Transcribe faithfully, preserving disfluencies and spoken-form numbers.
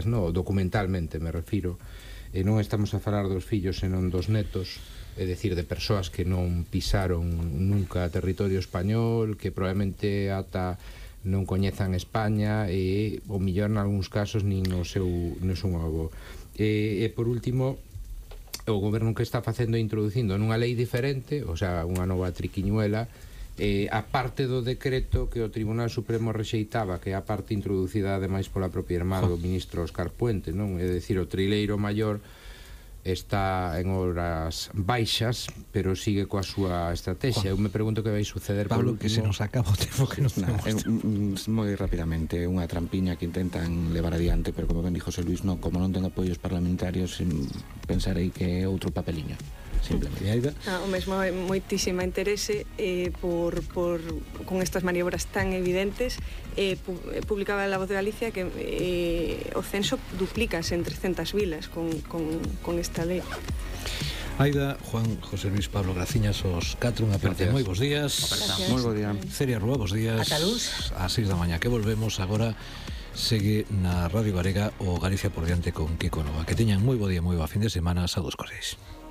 vilas, no? Documentalmente me refiro, e non estamos a falar dos fillos senón dos netos, é dicir, de persoas que non pisaron nunca territorio español, que probablemente ata non coñezan España e o millor nalgúns casos nin o seu, non son avó. E, e por último, o goberno que está facendo introducindo nunha lei diferente, o sea, unha nova triquiñuela, eh, a parte do decreto que o Tribunal Supremo rexeitaba, que é a parte introducida ademais pola propia irmá do ministro Óscar Puente, non? É dicir, o trileiro maior está en horas baixas, pero sigue coa súa estrategia. Eu me pregunto que vai suceder. Pablo, que se nos acaba o tempo que nos nah, temos. Moi rapidamente, unha trampiña que intentan levar adiante, pero como ben dixo José Luis, non, como non ten apoios parlamentarios, pensarei que é outro papeliño. Simplemente. Ah, o mesmo é moitísima interese eh, por, por, con estas maniobras tan evidentes. eh, pu publicaba La Voz de Galicia que eh, o censo duplícase en trescentas vilas con, con, con esta lei. Aida, Juan, José Luis, Pablo, graciñas os catro, unha aperta, moi bons días. Moi bo día. Celia Rúa, bons días. Ata luz. A seis da mañá que volvemos agora. Segue na Radio Galega o Galicia por diante con Kiko Nova. Que teñan moi bo día, moi boa fin de semana. Saúdos, coseis.